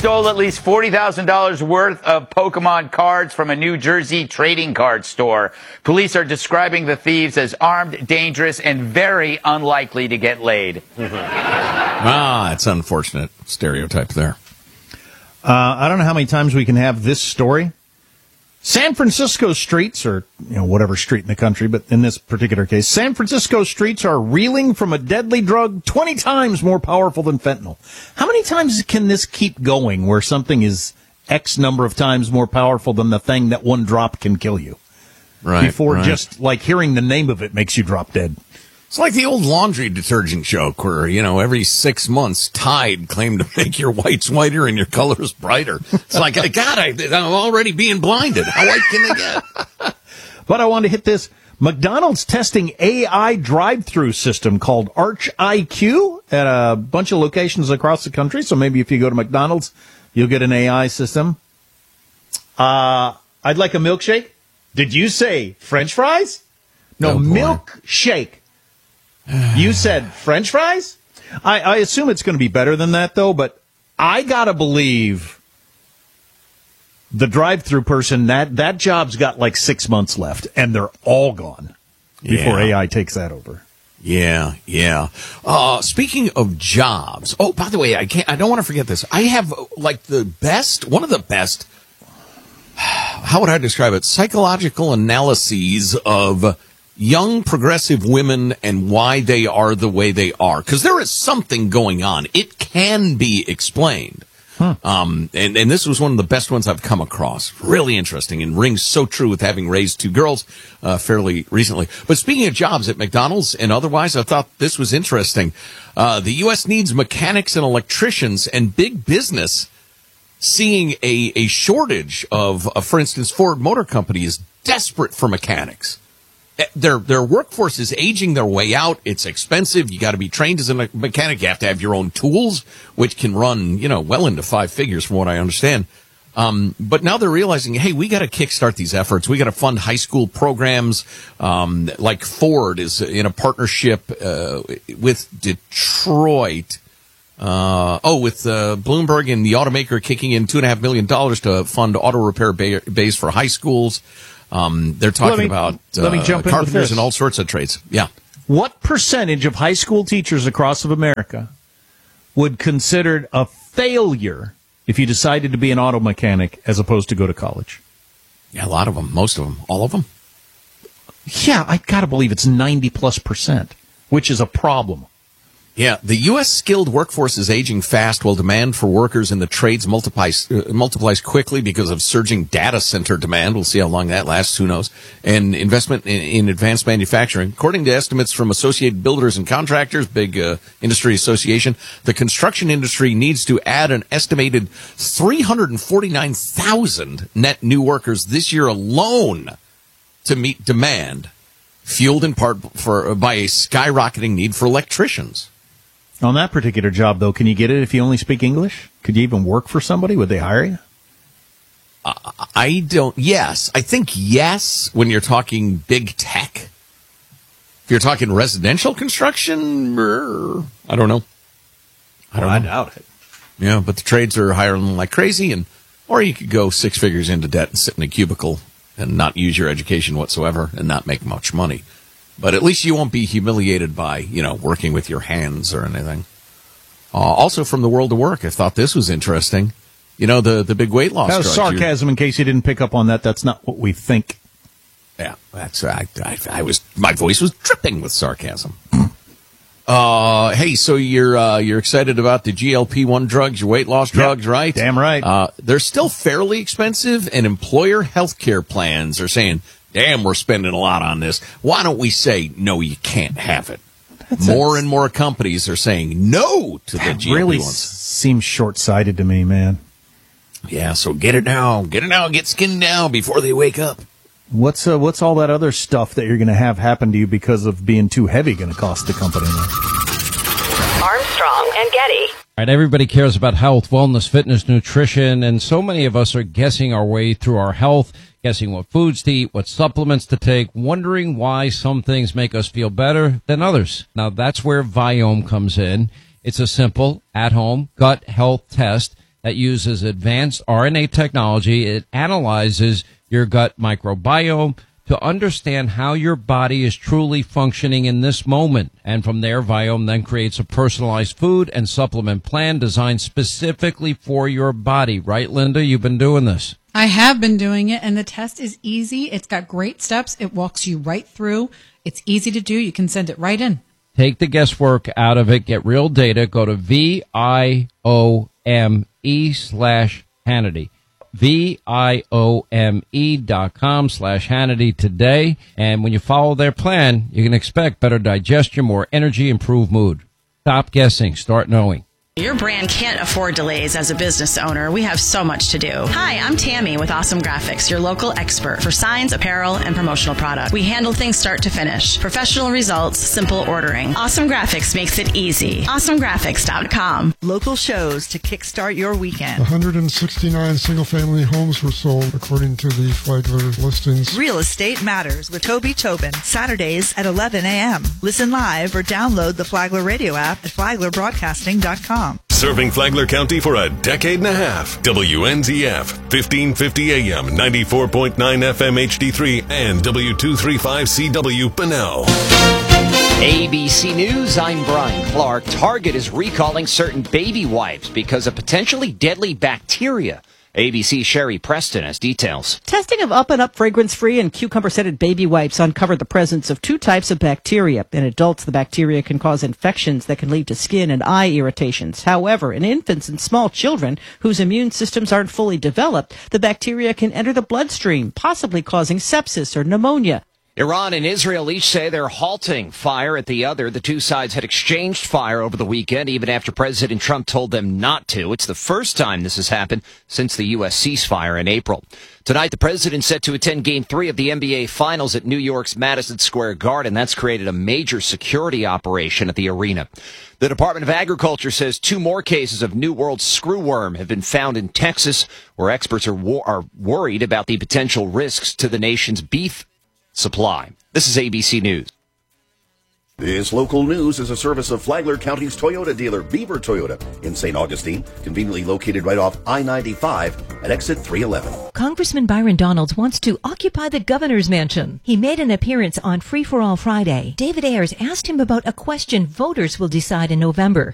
stole at least $40,000 worth of Pokemon cards from a New Jersey trading card store. Police are describing the thieves as armed, dangerous, and very unlikely to get laid. It's unfortunate stereotype there. I don't know how many times we can have this story. San Francisco streets, or whatever street in the country, but in this particular case, San Francisco streets are reeling from a deadly drug 20 times more powerful than fentanyl. How many times can this keep going where something is X number of times more powerful than the thing that one drop can kill you? Right. Before just like hearing the name of it makes you drop dead. It's like the old laundry detergent joke where, every 6 months Tide claimed to make your whites whiter and your colors brighter. It's like, God, I'm already being blinded. How white can they get? But I want to hit this. McDonald's testing AI drive-through system called Arch IQ at a bunch of locations across the country. So maybe if you go to McDonald's, you'll get an AI system. I'd like a milkshake. Did you say French fries? No, milkshake. You said French fries? I assume it's going to be better than that, though, but I got to believe the drive-through person, that job's got like 6 months left, and they're all gone before AI takes that over. Yeah. Speaking of jobs, by the way, I don't want to forget this. I have one of the best, how would I describe it? Psychological analyses of young progressive women and why they are the way they are. Because there is something going on. It can be explained. And this was one of the best ones I've come across. Really interesting and rings so true with having raised two girls fairly recently. But speaking of jobs at McDonald's and otherwise, I thought this was interesting. The U.S. needs mechanics and electricians, and big business seeing a shortage of, for instance, Ford Motor Company is desperate for mechanics. Their workforce is aging their way out. It's expensive. You got to be trained as a mechanic. You have to have your own tools, which can run, well into 5 figures from what I understand. But now they're realizing, hey, we got to kickstart these efforts. We got to fund high school programs. Like Ford is in a partnership with Detroit. With Bloomberg and the automaker kicking in $2.5 million to fund auto repair bays for high schools. They're talking about carpenters and all sorts of trades. Yeah. What percentage of high school teachers across America would consider a failure if you decided to be an auto mechanic as opposed to go to college? Yeah, a lot of them. Most of them. All of them. Yeah, I got to believe it's 90+%, which is a problem. Yeah, the U.S. skilled workforce is aging fast while demand for workers in the trades multiplies quickly because of surging data center demand. We'll see how long that lasts, who knows. And investment in advanced manufacturing. According to estimates from Associated Builders and Contractors, big industry association, the construction industry needs to add an estimated 349,000 net new workers this year alone to meet demand, fueled in part by a skyrocketing need for electricians. On that particular job, though, can you get it if you only speak English? Could you even work for somebody? Would they hire you? Yes. I think yes when you're talking big tech. If you're talking residential construction, I don't know. I doubt it. Yeah, but the trades are hiring like crazy, or you could go 6 figures into debt and sit in a cubicle and not use your education whatsoever and not make much money. But at least you won't be humiliated by, working with your hands or anything. Also from the world of work, I thought this was interesting. The big weight loss drugs. That was sarcasm in case you didn't pick up on that. That's not what we think. Yeah, that's right. My voice was dripping with sarcasm. Hey, so you're excited about the GLP-1 drugs, your weight loss drugs, right? Damn right. They're still fairly expensive, and employer health care plans are saying, damn, we're spending a lot on this. Why don't we say, no, you can't have it? More and more companies are saying no to the GLP-1s. That really seems short-sighted to me, man. Yeah, so get it now. Get skinny now before they wake up. What's all that other stuff that you're going to have happen to you because of being too heavy going to cost the company? Armstrong and Getty. All right, everybody cares about health, wellness, fitness, nutrition, and so many of us are guessing our way through our health, guessing what foods to eat, what supplements to take, wondering why some things make us feel better than others. Now, that's where Viome comes in. It's a simple, at-home gut health test that uses advanced RNA technology. It analyzes your gut microbiome to understand how your body is truly functioning in this moment. And from there, Viome then creates a personalized food and supplement plan designed specifically for your body. Right, Linda? You've been doing this. I have been doing it, and the test is easy. It's got great steps. It walks you right through. It's easy to do. You can send it right in. Take the guesswork out of it. Get real data. Go to VIOME/Hannity. VIOME.com/Hannity today. And when you follow their plan, you can expect better digestion, more energy, improved mood. Stop guessing. Start knowing. Your brand can't afford delays as a business owner. We have so much to do. Hi, I'm Tammy with Awesome Graphics, your local expert for signs, apparel, and promotional products. We handle things start to finish. Professional results, simple ordering. Awesome Graphics makes it easy. AwesomeGraphics.com. Local shows to kickstart your weekend. 169 single-family homes were sold, according to the Flagler listings. Real Estate Matters with Toby Tobin, Saturdays at 11 a.m. Listen live or download the Flagler radio app at FlaglerBroadcasting.com. Serving Flagler County for a decade and a half. WNZF, 1550 AM, 94.9 FM HD3, and W235CW Bunnell. ABC News, I'm Brian Clark. Target is recalling certain baby wipes because of potentially deadly bacteria. ABC's Sherry Preston has details. Testing of Up and Up fragrance-free and cucumber-scented baby wipes uncovered the presence of two types of bacteria. In adults, the bacteria can cause infections that can lead to skin and eye irritations. However, in infants and small children whose immune systems aren't fully developed, the bacteria can enter the bloodstream, possibly causing sepsis or pneumonia. Iran and Israel each say they're halting fire at the other. The two sides had exchanged fire over the weekend, even after President Trump told them not to. It's the first time this has happened since the U.S. ceasefire in April. Tonight, the president's set to attend Game 3 of the NBA Finals at New York's Madison Square Garden. That's created a major security operation at the arena. The Department of Agriculture says 2 more cases of New World screwworm have been found in Texas, where experts are worried about the potential risks to the nation's beef supply. This is ABC News. This local news is a service of Flagler County's Toyota dealer, Beaver Toyota, in St. Augustine, conveniently located right off I-95 at exit 311. Congressman Byron Donalds wants to occupy the governor's mansion. He made an appearance on Free for All Friday. David Ayers asked him about a question voters will decide in November.